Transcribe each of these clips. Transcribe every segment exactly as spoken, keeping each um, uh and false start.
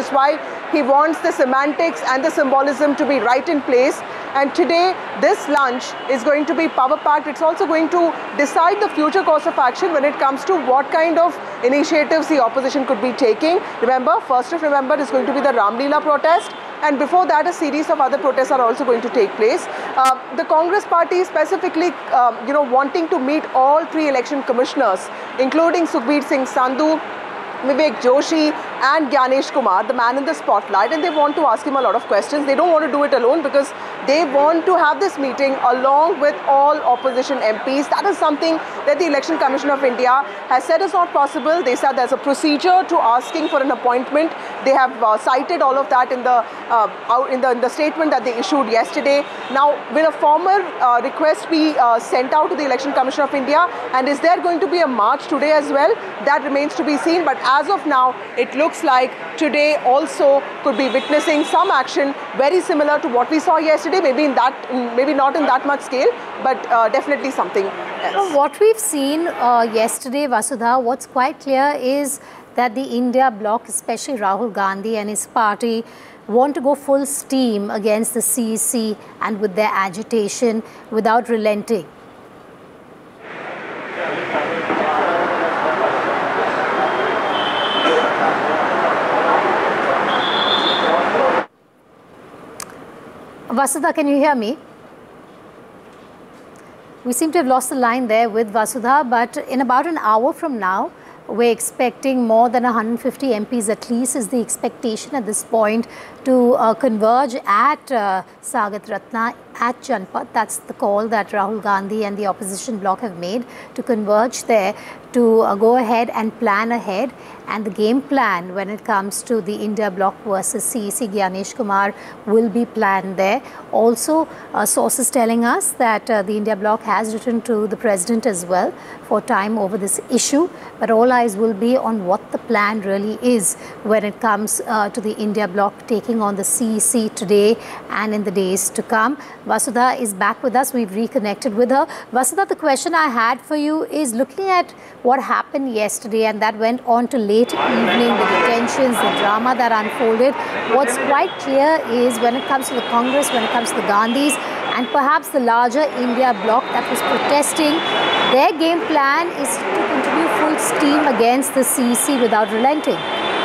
is why he wants the semantics and the symbolism to be right in place. And today, this lunch is going to be power-packed. It's also going to decide the future course of action when it comes to what kind of initiatives the opposition could be taking. Remember, first of November is going to be the Ram Leela protest. And before that, a series of other protests are also going to take place. Uh, the Congress party specifically, uh, you know, wanting to meet all three election commissioners, including Sukhbir Singh Sandhu, Vivek Joshi and Gyanesh Kumar, the man in the spotlight, and they want to ask him a lot of questions. They don't want to do it alone because they want to have this meeting along with all opposition M Ps. That is something that the Election Commission of India has said is not possible. They said there's a procedure to asking for an appointment. They have uh, cited all of that in the, uh, out in the in the statement that they issued yesterday. Now, will a formal uh, request be uh, sent out to the Election Commission of India, and is there going to be a march today as well? That remains to be seen. But as of now, it looks like today also could be witnessing some action very similar to what we saw yesterday, maybe in that, maybe not in that much scale, but uh, definitely something else. So what we've seen uh, yesterday, Vasudha, what's quite clear is that the India bloc, especially Rahul Gandhi and his party, want to go full steam against the C E C and with their agitation without relenting. Vasudha, can you hear me? We seem to have lost the line there with Vasudha, but in about an hour from now, we're expecting more than one hundred fifty M Ps at least is the expectation at this point to uh, converge at uh, Sagat Ratna at Janpath. That's the call that Rahul Gandhi and the opposition bloc have made, to converge there, to uh, go ahead and plan ahead. And the game plan when it comes to the India bloc versus C E C, Gyanesh Kumar, will be planned there. Also, uh, sources telling us that uh, the India bloc has written to the president as well for time over this issue. But all eyes will be on what the plan really is when it comes uh, to the India bloc taking on the C E C today and in the days to come. Vasudha is back with us. We've reconnected with her. Vasudha, the question I had for you is looking at what happened yesterday, and that went on to late evening, the detentions, the drama that unfolded. What's quite clear is when it comes to the Congress, when it comes to the Gandhis, and perhaps the larger India bloc that was protesting, their game plan is to continue full steam against the C E C without relenting.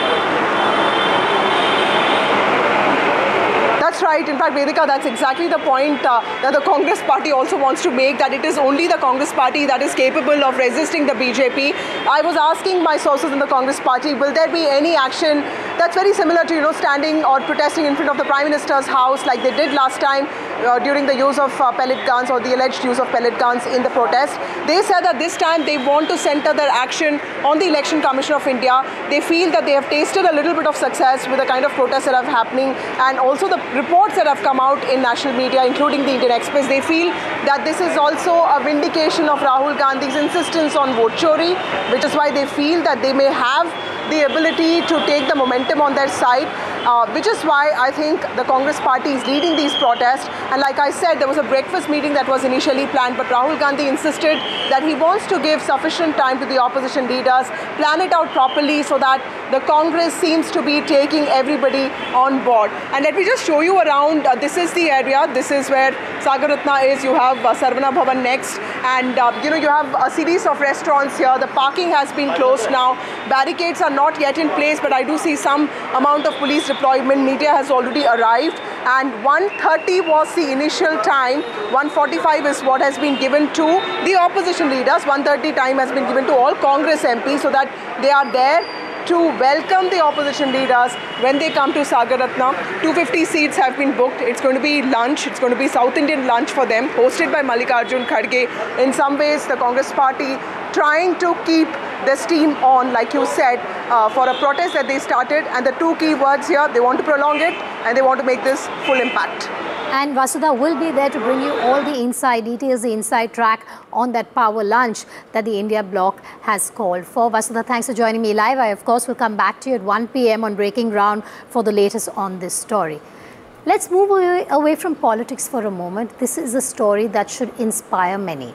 That's right. In fact, Vedika, that's exactly the point uh, that the Congress party also wants to make, that it is only the Congress party that is capable of resisting the B J P. I was asking my sources in the Congress party, will there be any action that's very similar to, you know, standing or protesting in front of the Prime Minister's house like they did last time uh, during the use of uh, pellet guns, or the alleged use of pellet guns in the protest. They said that this time they want to center their action on the Election Commission of India. They feel that they have tasted a little bit of success with the kind of protests that are happening, and also the reports that have come out in national media, including the Indian Express. They feel that this is also a vindication of Rahul Gandhi's insistence on vote chori, which is why they feel that they may have the ability to take the momentum on their side, uh, which is why I think the Congress party is leading these protests. And like I said, there was a breakfast meeting that was initially planned, but Rahul Gandhi insisted that he wants to give sufficient time to the opposition leaders, plan it out properly so that the Congress seems to be taking everybody on board. And let me just show you around. Uh, this is the area. This is where Sagat Ratna is. You have uh, Sarvana Bhavan next. And, uh, you know, you have a series of restaurants here. The parking has been closed now. Barricades are not yet in place, but I do see some amount of police deployment. Media has already arrived. And one thirty was the initial time. one forty-five is what has been given to the opposition leaders. one thirty time has been given to all Congress M Ps so that they are there to welcome the opposition leaders when they come to Sagat Ratna. two hundred fifty seats have been booked. It's going to be lunch. It's going to be South Indian lunch for them, hosted by Mallikarjun Kharge. In some ways, the Congress party trying to keep the steam on, like you said, uh, for a protest that they started. And the two key words here, they want to prolong it and they want to make this full impact. And Vasudha will be there to bring you all the inside details, the inside track on that power lunch that the India bloc has called for. Vasudha, thanks for joining me live. I, of course, will come back to you at one p m on Breaking Ground for the latest on this story. Let's move away, away from politics for a moment. This is a story that should inspire many.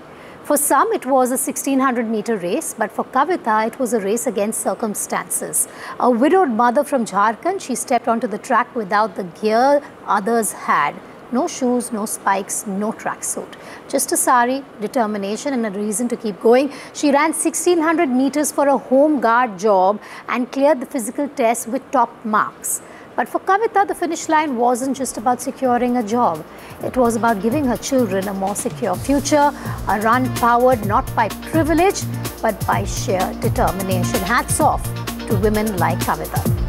For some, it was a sixteen hundred meter race, but for Kavita, it was a race against circumstances. A widowed mother from Jharkhand, she stepped onto the track without the gear others had. No shoes, no spikes, no tracksuit. Just a sari, determination and a reason to keep going. She ran sixteen hundred meters for a home guard job and cleared the physical test with top marks. But for Kavita, the finish line wasn't just about securing a job. It was about giving her children a more secure future, a run powered not by privilege, but by sheer determination. Hats off to women like Kavita.